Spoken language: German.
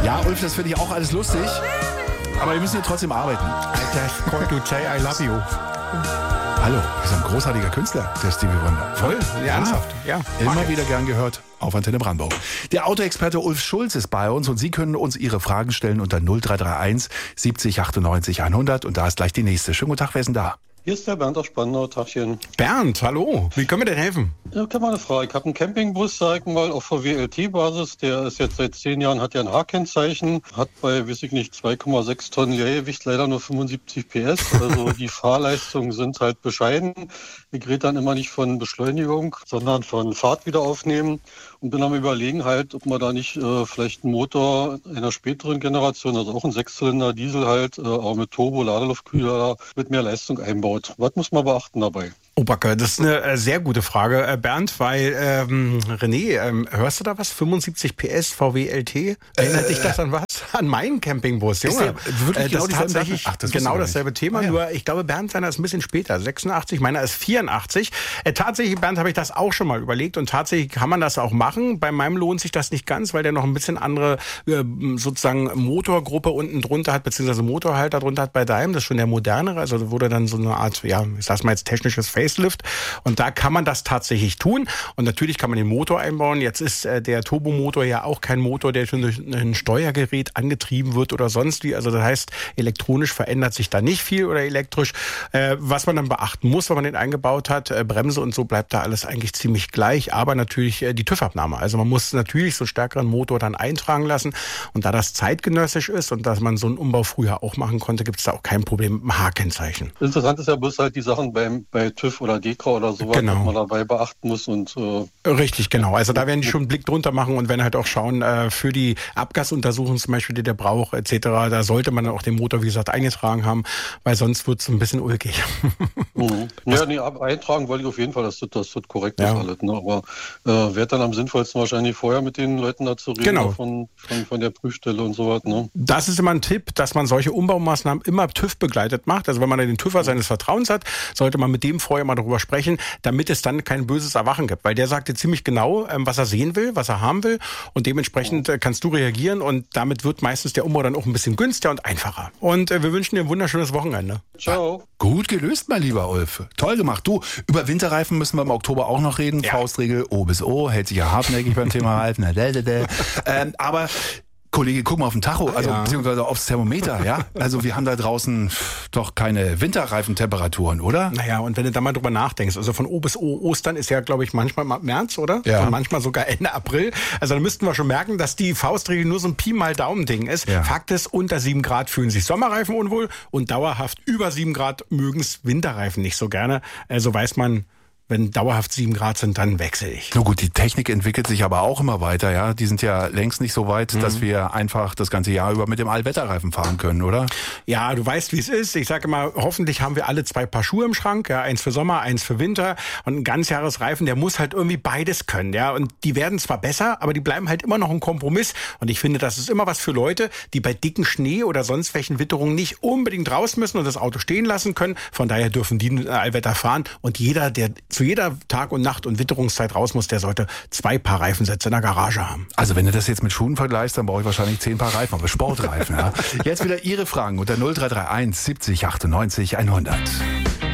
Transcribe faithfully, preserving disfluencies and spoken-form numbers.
Ja, Ulf, das finde ich auch alles lustig. Aber wir müssen ja trotzdem arbeiten. I just called to say I love you. Hallo, das ist ein großartiger Künstler, der Stevie Wonder. Voll, ja, ernsthaft. Ja, immer wieder gern gehört auf Antenne Brandenburg. Der Autoexperte Ulf Schulz ist bei uns und Sie können uns Ihre Fragen stellen unter null drei drei eins siebzig achtundneunzig hundert. Und da ist gleich die nächste. Schönen guten Tag, wer ist denn da? Hier ist der Bernd aus Spandau, Tachchen. Bernd, hallo. Wie können wir denn helfen? Ja, ich habe mal eine Frage. Ich habe einen Campingbus, sag ich mal, auf V W L T-Basis. Der ist jetzt seit zehn Jahren, hat ja ein H-Kennzeichen, hat bei, weiß ich nicht, zwei Komma sechs Tonnen Leergewicht leider nur fünfundsiebzig P S. Also die Fahrleistungen sind halt bescheiden. Ich rede dann immer nicht von Beschleunigung, sondern von Fahrt wieder aufnehmen. Und bin am Überlegen halt, ob man da nicht äh, vielleicht einen Motor einer späteren Generation, also auch ein Sechszylinder Diesel halt, äh, auch mit Turbo, Ladeluftkühler, mit mehr Leistung einbaut. Was muss man beachten dabei? Oh Backe, das ist eine äh, sehr gute Frage, äh, Bernd, weil, ähm, René, ähm, hörst du da was? fünfundsiebzig P S V W L T? Erinnert äh, dich das an was? An meinen Campingbus, Junge. Ist der wirklich äh, genau das ist tatsächlich Ach, das genau dasselbe Thema, ah, ja. nur ich glaube, Bernd seiner ist ein bisschen später, sechsundachtzig, meiner ist vierundachtzig. Äh, tatsächlich, Bernd, habe ich das auch schon mal überlegt und tatsächlich kann man das auch machen. Bei meinem lohnt sich das nicht ganz, weil der noch ein bisschen andere äh, sozusagen Motorgruppe unten drunter hat, beziehungsweise Motorhalter drunter hat bei deinem. Das ist schon der modernere, also da wurde dann so eine Art, ja, ich sag's mal jetzt technisches Facelift. Und da kann man das tatsächlich tun. Und natürlich kann man den Motor einbauen. Jetzt ist äh, der Turbomotor ja auch kein Motor, der schon durch ein Steuergerät angetrieben wird oder sonst wie. Also das heißt, elektronisch verändert sich da nicht viel oder elektrisch. Äh, was man dann beachten muss, wenn man den eingebaut hat, äh, Bremse und so, bleibt da alles eigentlich ziemlich gleich. Aber natürlich äh, die TÜV-Abnahme. Also man muss natürlich so einen stärkeren Motor dann eintragen lassen. Und da das zeitgenössisch ist und dass man so einen Umbau früher auch machen konnte, gibt es da auch kein Problem mit dem H-Kennzeichen. Interessant ist ja bloß halt die Sachen beim, bei TÜV oder DEKRA oder sowas, genau. was man dabei beachten muss. Und äh, Richtig, genau. Also da werden die schon einen Blick drunter machen und werden halt auch schauen, äh, für die Abgasuntersuchung zum Beispiel, die der braucht, et cetera, da sollte man dann auch den Motor, wie gesagt, eingetragen haben, weil sonst wird es ein bisschen ulkig. Mhm. Ja, nee, eintragen wollte ich auf jeden Fall, dass das, dass das korrekt ja. ist alles. Ne? Aber äh, wäre dann am sinnvollsten wahrscheinlich vorher mit den Leuten da zu reden, genau. von, von, von der Prüfstelle und sowas. Ne? Das ist immer ein Tipp, dass man solche Umbaumaßnahmen immer TÜV begleitet macht. Also wenn man den TÜVer seines Vertrauens hat, sollte man mit dem vorher mal darüber sprechen, damit es dann kein böses Erwachen gibt. Weil der sagt dir ziemlich genau, was er sehen will, was er haben will. Und dementsprechend äh, kannst du reagieren. Und damit wird meistens der Umbau dann auch ein bisschen günstiger und einfacher. Und äh, wir wünschen dir ein wunderschönes Wochenende. Ciao. Gut gelöst, mein lieber Ulf. Toll gemacht. Du, über Winterreifen müssen wir im Oktober auch noch reden. Ja. Faustregel O bis O, hält sich ja hartnäckig beim Thema Reifen. ähm, aber Kollege, guck mal auf den Tacho, also ja. beziehungsweise aufs Thermometer, ja. Also wir haben da draußen doch keine Winterreifentemperaturen, oder? Naja, und wenn du da mal drüber nachdenkst, also von O bis O, Ostern ist ja, glaube ich, manchmal März, oder? Ja. Und manchmal sogar Ende April. Also da müssten wir schon merken, dass die Faustregel nur so ein Pi mal Daumen-Ding ist. Ja. Fakt ist, unter sieben Grad fühlen sich Sommerreifen unwohl und dauerhaft über sieben Grad mögen es Winterreifen nicht so gerne. Also weiß man, wenn dauerhaft sieben Grad sind, dann wechsle ich. Na gut, die Technik entwickelt sich aber auch immer weiter, ja. Die sind ja längst nicht so weit, mhm. dass wir einfach das ganze Jahr über mit dem Allwetterreifen fahren können, oder? Ja, du weißt, wie es ist. Ich sage immer, hoffentlich haben wir alle zwei Paar Schuhe im Schrank, ja, eins für Sommer, eins für Winter und ein Ganzjahresreifen, der muss halt irgendwie beides können, ja. Und die werden zwar besser, aber die bleiben halt immer noch ein Kompromiss. Und ich finde, das ist immer was für Leute, die bei dicken Schnee oder sonst welchen Witterungen nicht unbedingt raus müssen und das Auto stehen lassen können. Von daher dürfen die Allwetter fahren und jeder, der zu jeder Tag- und Nacht- und Witterungszeit raus muss, der sollte zwei Paar Reifensätze in der Garage haben. Also wenn du das jetzt mit Schuhen vergleichst, dann brauche ich wahrscheinlich zehn Paar Reifen, aber Sportreifen. Ja. Jetzt wieder Ihre Fragen unter null drei drei eins siebzig achtundneunzig hundert.